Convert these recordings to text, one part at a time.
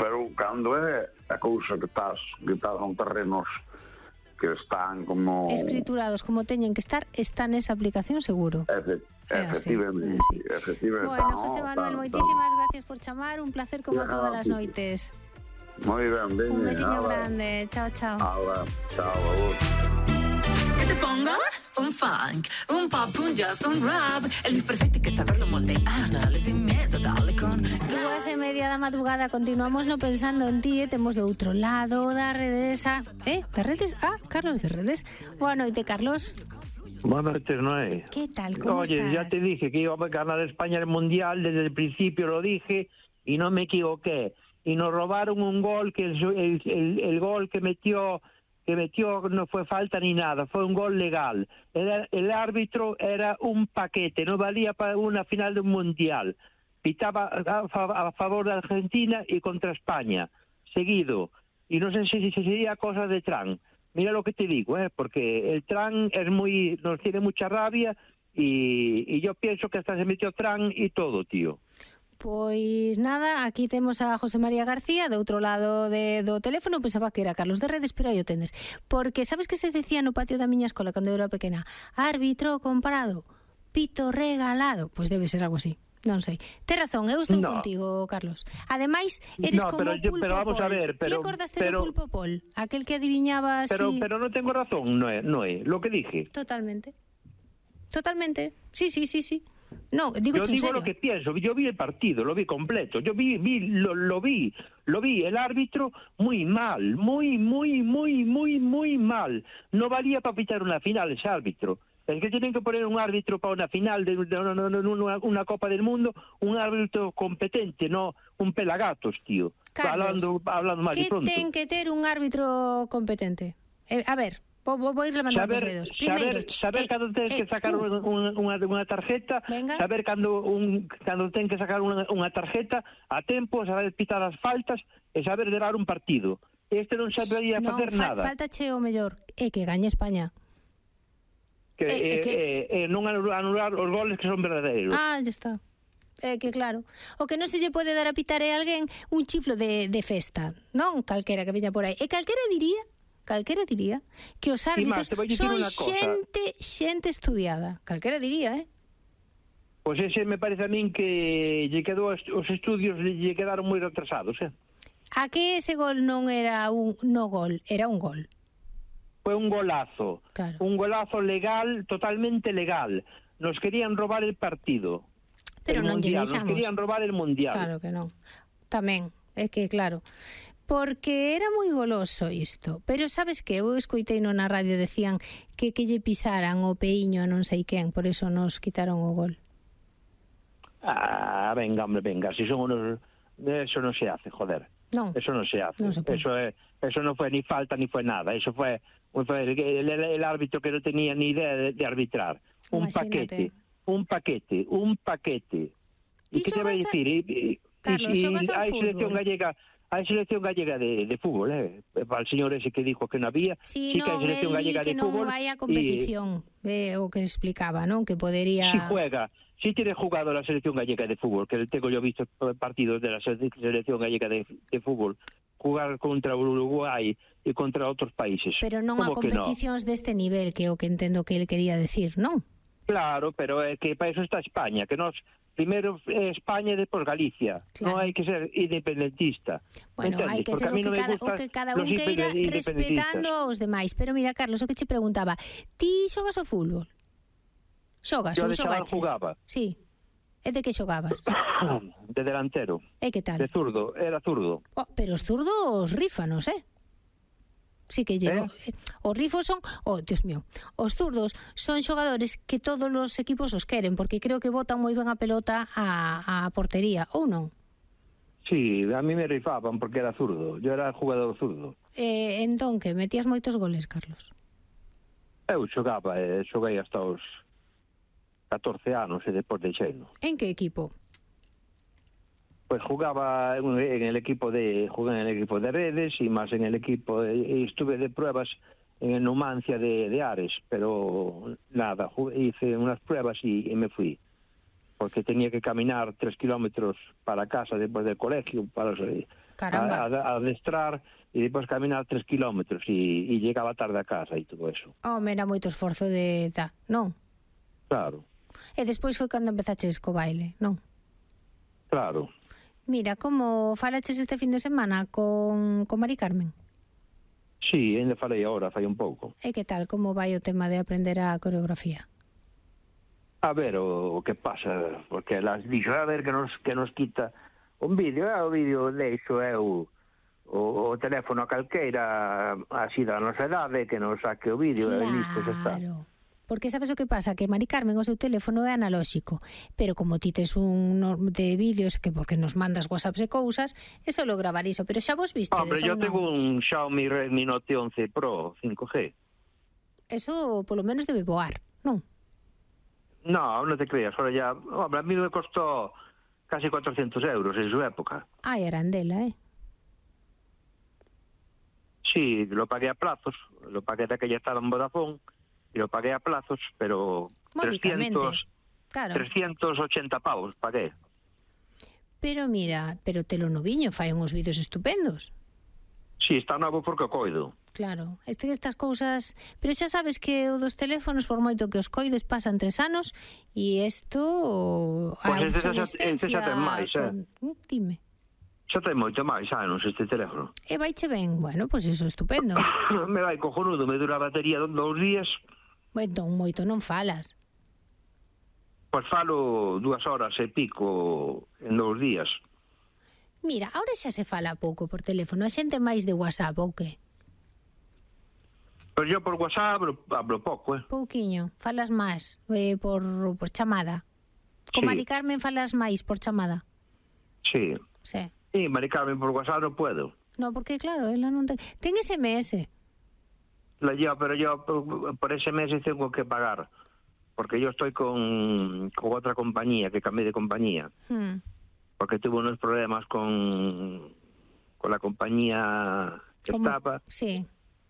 pero cando é a cousa que estás en terrenos que están como... escriturados como teñen que estar, está nesa aplicación seguro. Efectivamente. Bueno, José Manuel, moitísimas gracias por chamar, un placer como todas as noites. Moi ben, veña. Un besiño grande, chao, chao. Chao, Que te ponga un funk, un pop, un jazz, un rap. El mix perfecto hay que saberlo moldear. Dale sin miedo, dale con... 2:30 da madrugada, continuamos no pensando en ti, temos do outro lado da redes da redes, Carlos de Redes. Boa noite, Carlos. Buenas noches, Noé. ¿Qué tal? ¿Cómo Oye, estás? ya te dije que iba a ganar España el Mundial, desde el principio lo dije y no me equivoqué. Y nos robaron un gol que el gol que metió no fue falta ni nada, fue un gol legal. El árbitro era un paquete, no valía para una final de un Mundial. Pitaba a favor de Argentina y contra España, seguido. Y no sé si sería cosa de Trump. Mira lo que te digo, porque el Trump nos tiene mucha rabia y yo pienso que hasta se metió Trump y todo, tío. Pois nada, aquí temos a José María García do outro lado do teléfono. Pensaba que era Carlos de Redes, pero aí o tendes. Porque sabes que se decía no patio da miña escola cando eu era pequena? Árbitro comparado, pito regalado. Pois debe ser algo así. Non sei. Tes razón, eu estou contigo, Carlos. Ademais, eres como Pulpo pero vamos Pol. a ver, ¿Te acordaste de Pulpo Pol? Aquel que adivinaba así... Pero no tengo razón, no es lo que dije. Totalmente. Sí. No, digo yo digo lo que pienso. Yo vi el partido, lo vi completo. Yo lo vi. El árbitro muy mal, muy mal. No valía para pitar una final ese árbitro. Es que tienen que poner un árbitro para una final de una Copa del Mundo, un árbitro competente, no un pelagatos, tío. Carlos, hablando mal y pronto. ¿Qué ten que ter un árbitro competente? A ver, voy remando os dedos. Primeiro, saber cando tens que sacar unha tarjeta, venga. saber cando ten que sacar unha tarjeta a tempo, saber pitar as faltas e saber levar un partido. Este non sabería facer nada. Faltache o mellor, que gañe España. Non anular os goles que son verdadeiros. Ya está. Que claro, o que non se lle pode dar a pitar a alguén un chiflo de festa, non calquera que veña por aí. E calquera diría que os árbitros son xente estudiada. Calquera diría, Pois ese me parece a min que lle quedou os estudios lle quedaron moi retrasados, A que ese gol non era un gol, era un gol. Fue un golazo, claro. Un golazo legal, totalmente legal. Nos querían robar el partido. Pero non lles deixamos. Nos querían robar el Mundial. Claro que non. Tamén, é que claro, porque era moi goloso isto. Pero sabes que eu escoitei na radio, decían que lle pisaran o peiño a non sei quen, por eso nos quitaron o gol. Venga, si son unos... Eso non se hace, joder. No. Eso non se hace. No se eso no fue ni falta ni fue nada. Eso fue el árbitro que no tenía ni idea de arbitrar. Imagínate. Un paquete. ¿Y qué te va a decir? Carlos, hay selección gallega de fútbol, para el señor ese que dijo que no había. Sí, que hay selección gallega de fútbol. Que non vai a competición, o que explicaba, non? Que podería... Sí tiene jugado la selección gallega de fútbol, que tengo yo visto partidos de la selección gallega de fútbol jugar contra Uruguay e contra outros países. Pero non a competicións deste nivel, que é o que entendo que ele quería decir, non? Claro, pero é que para eso está España, que nos primeiro España e depois Galicia. Claro. Non hai que ser independentista. Bueno, hai que ser o que cada un queira respetando aos demais. Pero mira, Carlos, o que che preguntaba, ti xogas ao fútbol? Xogas, ou xogaches? Jugaba. Sí. E de que xogabas? De delantero. E que tal? De zurdo, era zurdo. Pero os zurdos rífanos, Sí que llevo. Os rifos son, Dios mío, os zurdos son xogadores que todos os equipos os queren, porque creo que botan moi ben a pelota a portería, ou non? Sí, a mí me rifaban porque era zurdo. Yo era jugador zurdo. Entón, que metías moitos goles, Carlos? Eu xoguei hasta os 14 anos e depois deixeino. En que equipo? Pues jugaba en el equipo de Redes y más en el equipo estuve de pruebas en el Numancia de Ares, pero nada, hice unas pruebas y me fui, porque tenía que caminar 3 kilómetros para casa después del colegio, Caramba. a adestrar e depois caminar 3 kilómetros e llegaba tarde a casa e todo eso. Era moito esforzo de... non? Claro, E despois foi cando empezaches co baile, non? claro. Mira, como falaches este fin de semana con Mari Carmen? Sí, ainda falei agora, fai un pouco. E que tal, como vai o tema de aprender a coreografía? A ver o que pasa, porque las dixo, a ver que nos quita un vídeo, o vídeo deixo eu o teléfono a calqueira así da nosa edade que nos saque o vídeo e listo, xa está. Claro. Porque sabes o que pasa? Que Mari Carmen o seu teléfono é analóxico, pero como ti tes un de vídeos que porque nos mandas whatsapps e cousas, eso lo gravar iso, pero xa vos vistedes. Hombre, yo tengo un Xiaomi Redmi Note 11 Pro 5G. Eso polo menos debe voar, non? No, non te creas, ahora ya, hombre, a mí me costó casi 400 euros en su época. Ai, arandela, Sí, lo pagué a plazos, lo pagué de aquella estaba en Vodafone y lo pagué a plazos, pero Módicamente. Claro. 380 pavos pagué. Pero mira, pero te lo noviño, fai uns vídeos estupendos. Sí, está novo porque o coido. Claro, estas cousas... Pero xa sabes que o dos teléfonos, por moito que os coides, pasan 3 anos e isto... Pois este xa ten máis, Dime. Xa ten moito máis anos este teléfono. E vaiche ben, bueno, pois iso, estupendo. Me vai cojonudo, me dura a batería 2 días. Entón, moito non falas. Pois falo 2 horas e pico en 2 días. Mira, ahora xa se fala pouco por teléfono, a xente máis de WhatsApp, ou que? Pero yo por WhatsApp hablo pouco, Pouquiño, falas máis por chamada. Con Sí. Mari Carmen falas máis por chamada. Sí. Sí. Sí, Mari Carmen, por WhatsApp non puedo. No, porque claro, ela non ten... Ten SMS. Pero yo por ese mes tengo que pagar. Porque yo estoy con otra compañía, que cambié de compañía. Porque tuve unos problemas con la compañía que estaba. Sí.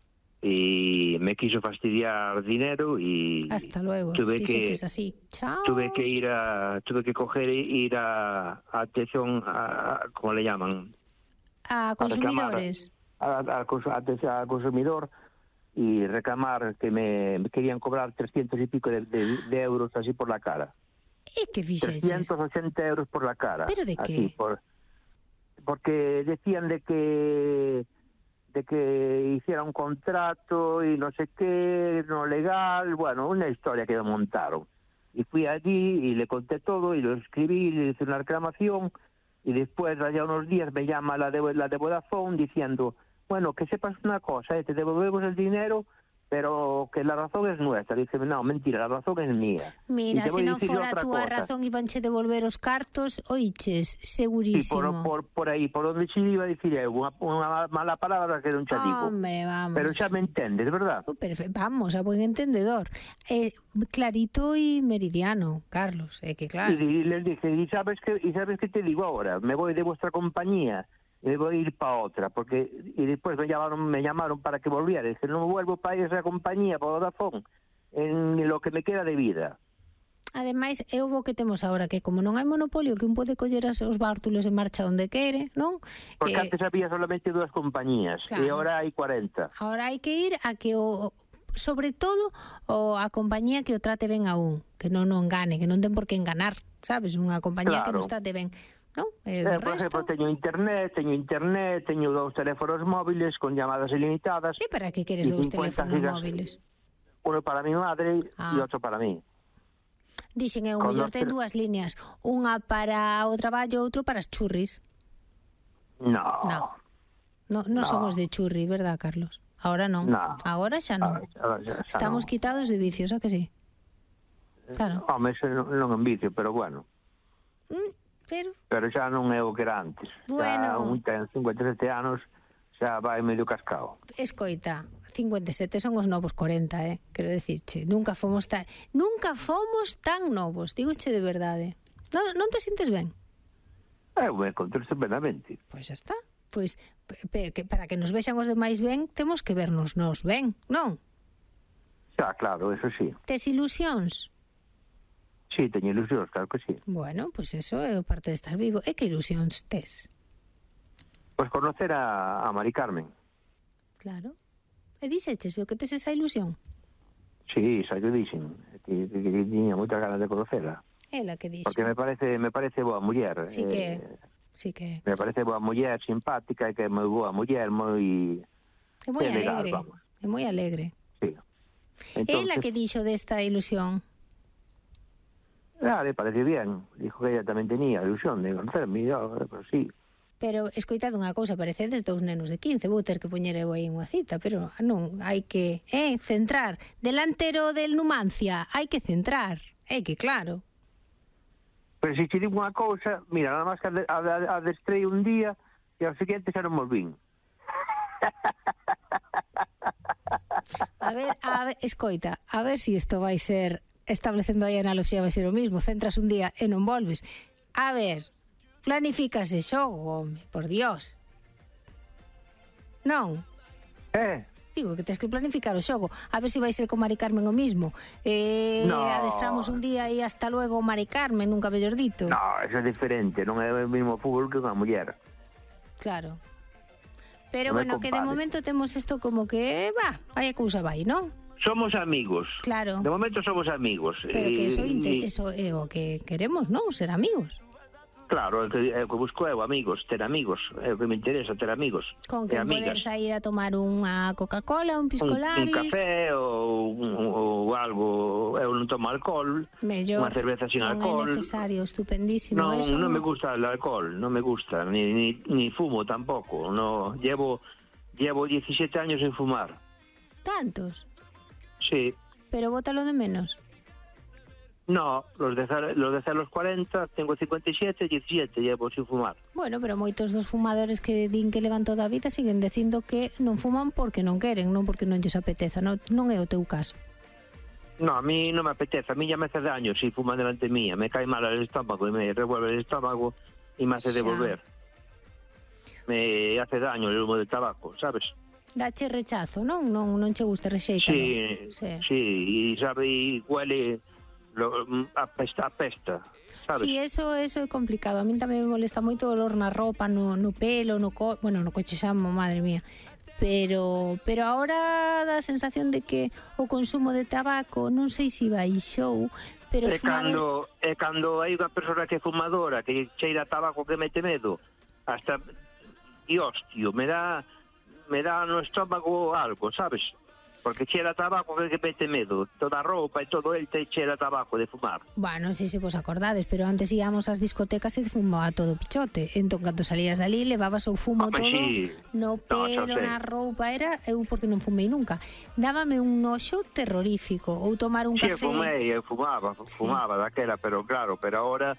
Y me quiso fastidiar dinero y Hasta luego. tuve así. Chao. tuve que coger e ir a atención ¿cómo le llaman? A consumidores. A consumidor y reclamar que me querían cobrar 300 y pico de euros así por la cara. E que fixeches? 380 euros por la cara. ¿Pero de así, qué? Porque decían de que hiciera un contrato y no sé qué, no legal, bueno, una historia que me montaron. Y fui allí y le conté todo y lo escribí y le hice una reclamación y después, allá unos días, me llama la de Vodafone diciendo, bueno, que sepas una cosa, te devolvemos el dinero, pero que la razón es nuestra. Dice, no, mentira, la razón es mía. Mira, se non fora a túa razón ibanche devolver os cartos, oiches, segurísimo. Sí, por aí, por onde se iba a dicir unha mala palabra que non xa digo. Hombre, vamos. Pero xa me entendes, verdad? Vamos, a buen entendedor. Clarito y meridiano, Carlos, que claro. Y les dije, ¿y sabes qué te digo ahora? Me voy de vuestra compañía, me voy a ir para otra, porque y después me llamaron para que volviera. Dije, no vuelvo para esa compañía, para Vodafone, en lo que me queda de vida. Ademais, é o que temos agora, que como non hai monopolio, que un pode coller os bártulos e marcha onde quere, non? Porque antes había solamente 2 compañías, claro. E ahora hai 40. Ahora hai que ir a que sobre todo a compañía que o trate ben a un, que non o engane, que non ten por que enganar, sabes? Unha compañía que nos trate ben. ¿No? Por exemplo, teño internet, teño 2 teléfonos móviles con llamadas ilimitadas. E para que queres 2 teléfonos móviles? Uno para mi madre e outro para mí. Dixen, o mellor ten 2 líneas, unha para o traballo, outro para as churris. No. Non somos de churri, verdad, Carlos? Ahora non. No. Ahora xa non. Estamos quitados de vicios, a que sí? Claro. Home, non en vicio, pero bueno. Pero xa non é o que era antes. Bueno. Xa un ten 57 anos, xa vai medio cascao. Escoita, 57 son os novos 40, quero dicirche. Nunca fomos tan novos, digoche de verdade. Non te sintes ben? Eu me encontro estupendamente. Pois xa está. Pois, para que nos vexan os demais ben, temos que vernos nós ben, non? Xa, claro, eso sí. Tes ilusións? Sí, teño ilusións, claro que sí. Bueno, pois eso é parte de estar vivo. E que ilusións tes? Pois conocer a Mari Carmen. Claro. E dixeches o que tes esa ilusión? Sí, xa que dixen, que tiña moitas ganas de conocerla. Ela que dixo. Porque me parece boa muller. Sí que Me parece boa muller, simpática, e que é moi boa muller, moi... É moi legal, alegre. vamos. É moi alegre. Sí. Ela que dixo desta ilusión. Le parece bien. Dijo que ella tamén tenía ilusión de conocerme, pues sí. Pero, escoitade unha cousa, parecedes dous nenos de 15, vou ter que poñer eu aí unha cita, pero non, hai que, centrar. Delantero del Numancia, hai que centrar. É que claro. Pero se che digo unha cousa, mira, nada máis que adestrei un día e ao seguinte xa non volvín. A ver, escoita, a ver si isto vai ser, establecendo aí a analoxía, vai ser o mismo, centras un día e non volves. A ver, planifícase xogo, home, por Dios. Non? Digo que tens que planificar o xogo. A ver se vai ser con Mari Carmen o mismo. No. Adestramos un día e hasta luego Mari Carmen, nunca mellor dito. No, eso é diferente, non é o mesmo fútbol que unha muller. Claro. Pero Non me bueno, que de compares. momento temos isto como que, vai a cousa vai, non? Somos amigos. Claro. De momento somos amigos. Pero que eso é o que queremos, non? Ser amigos. Claro, o que busco é amigos, ter amigos. É o que me interesa, ter amigos. Con que poder sair a tomar unha Coca-Cola, un pisco un labis. café ou algo. Eu non tomo alcohol. Mellor. Unha cerveza sin Non alcohol. é necesario, estupendísimo. Non, eso non me gusta el alcohol, non me gusta, ni fumo tampouco. No, llevo 17 años sin fumar. Tantos? Sí. Pero bótalo de menos. No, los de los 40, tengo 57, 17 llevo sin fumar. Bueno, pero moitos dos fumadores que din que levan toda a vida siguen dicindo que non fuman porque non queren, non porque non lles apeteza, non é o teu caso. No, a mí non me apetece, a mí ya me hace daño si fuman delante mía, me cae mal el estómago y me revuelve el estómago y me hace devolver. Me hace daño el humo del tabaco, ¿sabes? Dache rechazo, non? Non che gusta, rexeita. Sí, y sabe, y huele... apesta, sabes? Sí, eso é complicado. A min tamén me molesta moito o olor na roupa, no pelo, no coche xamo, madre mía. Pero ahora dá a sensación de que o consumo de tabaco, non sei se baixou, pero os fumadores... cando hai unha persona que é fumadora, que cheira tabaco que mete medo, hasta... Dios, tío, me dá no estómago algo, sabes? Porque cheira tabaco que mete medo. Toda a roupa e todo el te cheira tabaco de fumar. Bueno, non sei se vos acordades, pero antes íamos ás discotecas e fumaba todo pichote. Entón, cando salías dali, levabas o fumo todo sí. no pelo, na roupa. Eu porque non fumei nunca. Dábame un noxo terrorífico. Ou tomar un café... Eu fumaba daquela, pero claro, pero ahora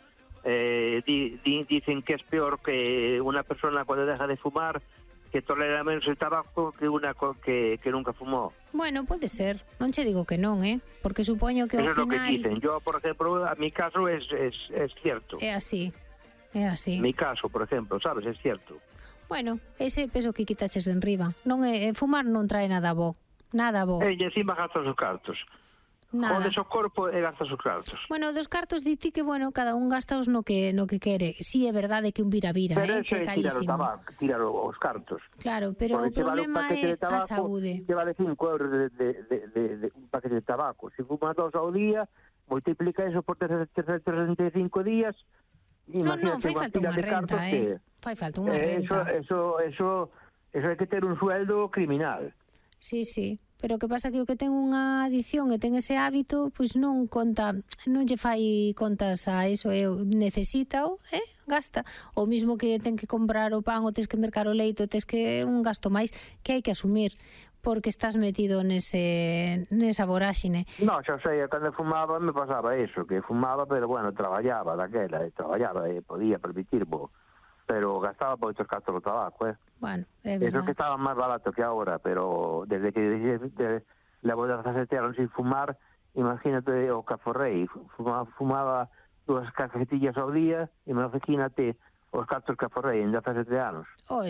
dicen que es peor que unha persona cuando deja de fumar, que tolera menos el tabaco que una que nunca fumó. Bueno, pode ser. Non che digo que non, porque supoño que ao final... Eso é lo que dicen. Yo, por ejemplo, a mi caso es cierto. É así. Mi caso, por ejemplo, sabes, es cierto. Bueno, ese peso que quitaches de enriba. Non fumar non trae nada bo. Nada bo. E encima gastas os cartos. Nada. Jodes o corpo e gastas os cartos. Bueno, dos cartos di ti que, cada un gasta os no que quere. Si é verdade que un vira-vira, pero que é carísimo. Pero tirar os cartos. Claro, pero o problema é a saúde. Te vale 5 euros de un paquete de tabaco. Se fumas 2 ao día, multiplica eso por 365 días. Non, fai falta unha renta, Fai falta unha renta. Eso hai que ter un sueldo criminal. Sí. Pero o que pasa que o que ten unha adicción e ten ese hábito, pois non lle fai contas a eso, necesítao, gasta. O mismo que ten que comprar o pan, ou tes que mercar o leite, ou tes que un gasto máis que hai que asumir, porque estás metido nesa voráxine. No, xa sei, cando fumaba me pasaba eso, que fumaba, pero traballaba daquela, podía permitirmo, pero gastaba por outros cartos do tabaco, Bueno, é verdade. Eso que estaba máis barato que agora, pero desde que levo 17 anos sin fumar, imagínate o Caforrei, fumaba 2 cajetillas ao día, imagínate os cartos Caforrei en 17 anos.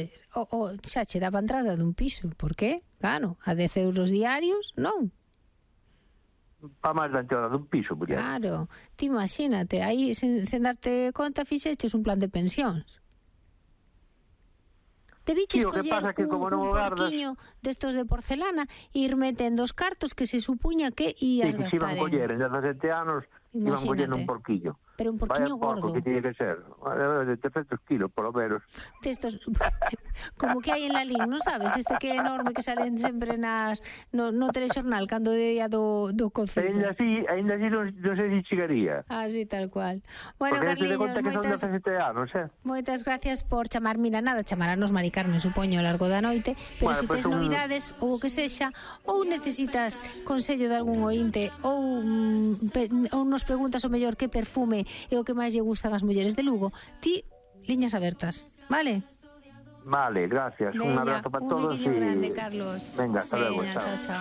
Xa che daba entrada dun piso, por qué? Claro, a 10 euros diarios, non? Pa máis da entrada dun piso, por Claro, ti imagínate, aí sen darte conta fixeches un plan de pensións. Debiches Sí, o que coller pasa que como non o gardas- porquiño destos de porcelana e ir metendo os cartos que se supuña que Sí, ías que se iban gastar coller en 17 anos, iban collendo un porquillo. Pero un porquiño Vaya porco gordo. que tiene que ser. De 300 kilos, por lo menos. Destos, como que hai en la LIN, non sabes? Este que é enorme que salen sempre no telexornal cando de día do cocido. Ainda así non sei se chegaría. Así tal cual. Bueno, Porque te de Carliños, conta que son 17 anos, moitas gracias por chamar. Mira, nada, chamarán os Mari Carmen, supoño, ao largo da noite, pero Bueno, se pues tes novidades ou o que sexa, ou necesitas consello de algún ointe, ou nos preguntas o mellor que perfume é o que máis lle gustan as mulleres de Lugo, ti, liñas abertas, vale? Vale, gracias. Un Veña, abrazo para un todos. bequiño grande, Carlos. Venga, hasta luego. Veña, Chao. chao, chao.